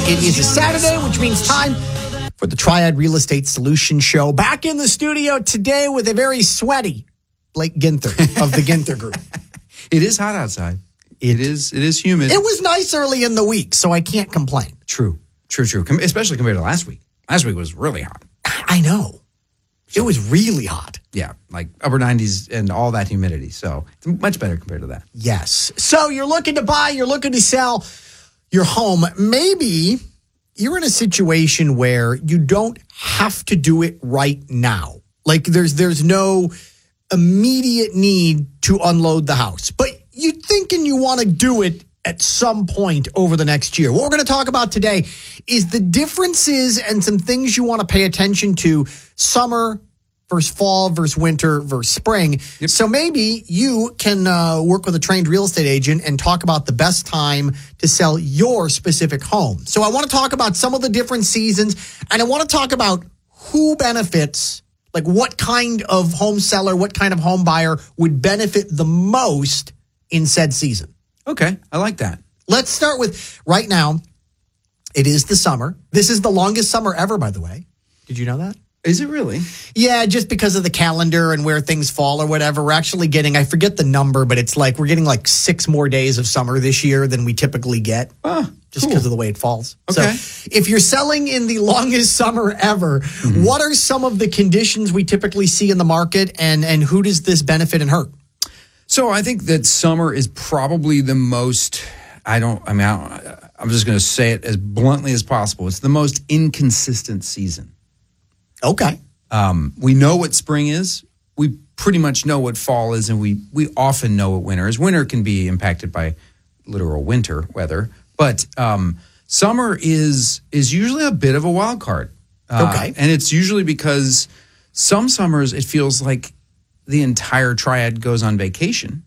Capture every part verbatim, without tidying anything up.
It is a Saturday, which means time for the Triad Real Estate Solution Show. Back in the studio today with a very sweaty Blake Ginther of the Ginther Group. It is hot outside. It is It is humid. It was nice early in the week, so I can't complain. True. True, true. Com- especially compared to last week. Last week was really hot. I know. It was really hot. Yeah, like upper nineties and all that humidity. So it's much better compared to that. Yes. So you're looking to buy, you're looking to sell your home. Maybe you're in a situation where you don't have to do it right now. Like there's there's no immediate need to unload the house, but you're thinking you want to do it at some point over the next year. What we're going to talk about today is the differences and some things you want to pay attention to summer versus fall versus winter versus spring. Yep. So maybe you can uh, work with a trained real estate agent and talk about the best time to sell your specific home. So I want to talk about some of the different seasons, and I want to talk about who benefits, like what kind of home seller, what kind of home buyer would benefit the most in said season. Okay, I like that. Let's start with right now. It is the summer. This is the longest summer ever, by the way. Did you know that? Is it really? Yeah, just because of the calendar and where things fall or whatever. We're actually getting, I forget the number, but it's like we're getting like six more days of summer this year than we typically get. Oh, just cool. because of the way it falls. Okay. So if you're selling in the longest summer ever, mm-hmm. what are some of the conditions we typically see in the market, and, and who does this benefit and hurt? So I think that summer is probably the most, I don't, I mean, I don't, I'm just going to say it as bluntly as possible. It's the most inconsistent season. Okay. Um, we know what spring is. We pretty much know what fall is, and we we often know what winter is. Winter can be impacted by literal winter weather, but um, summer is is usually a bit of a wild card. Uh, okay. And it's usually because some summers it feels like the entire triad goes on vacation.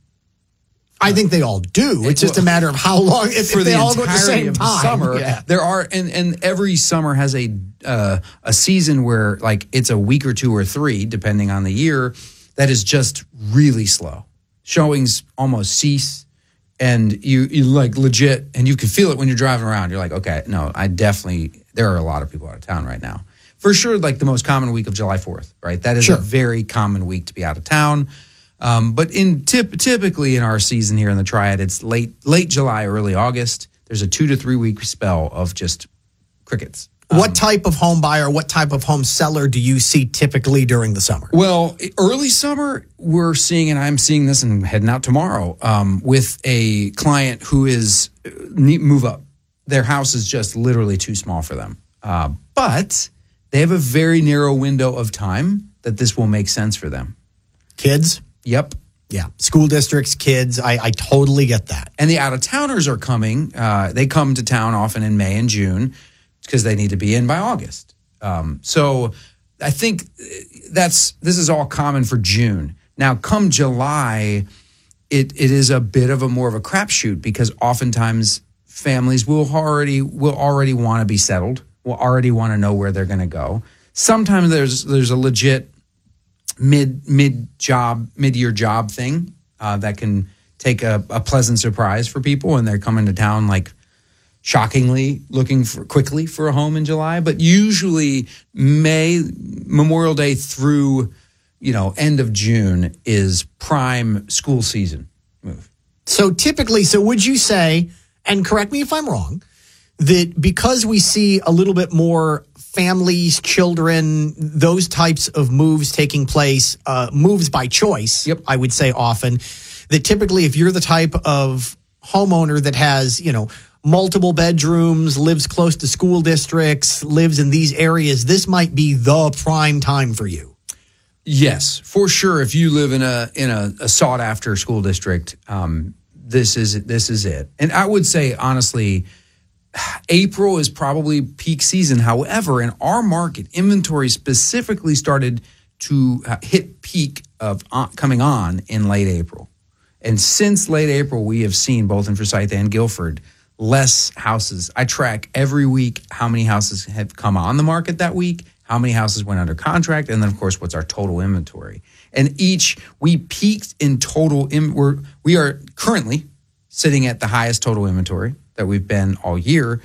I think they all do. It's just a matter of how long. If, for if they the all go at the entirety same of the time, summer, yeah. there are, and, and every summer has a uh, a season where like it's a week or two or three, depending on the year, that is just really slow. Showings almost cease, and you you like legit, and you can feel it when you're driving around. You're like, okay, no, I definitely. There are a lot of people out of town right now. For sure, like the most common week of July fourth, right? That is sure. a very common week to be out of town. Um, but in tip, typically in our season here in the Triad, it's late late July, early August. There's a two to three week spell of just crickets. What um, type of home buyer, what type of home seller do you see typically during the summer? Well, early summer, we're seeing, and I'm seeing this and heading out tomorrow um, with a client who is need move up. Their house is just literally too small for them. Uh, but they have a very narrow window of time that this will make sense for them. Kids? Yep. Yeah. School districts, kids. I, I totally get that. And the out-of-towners are coming. Uh, they come to town often in May and June because they need to be in by August. Um, so I think that's this is all common for June. Now, come July, it it is a bit of a more of a crapshoot because oftentimes families will already will already want to be settled, will already want to know where they're going to go. Sometimes there's there's a legit mid mid job mid year job thing uh, that can take a, a pleasant surprise for people, and they're coming to town like shockingly looking for quickly for a home in July. But usually May, Memorial Day through you know end of June is prime school season move. So typically, so would you say, and correct me if I'm wrong, that because we see a little bit more families, children, those types of moves taking place, uh, moves by choice, yep. I would say often, that typically if you're the type of homeowner that has, you know, multiple bedrooms, lives close to school districts, lives in these areas, this might be the prime time for you. Yes, for sure. If you live in a in a, a sought after school district, um, this is this is it. And I would say honestly, April is probably peak season. However, in our market, inventory specifically started to uh, hit peak of uh, coming on in late April. And since late April, we have seen both in Forsyth and Guilford less houses. I track every week how many houses have come on the market that week, how many houses went under contract, and then, of course, what's our total inventory. And each, we peaked in total, in, we're, we are currently sitting at the highest total inventory that we've been all year.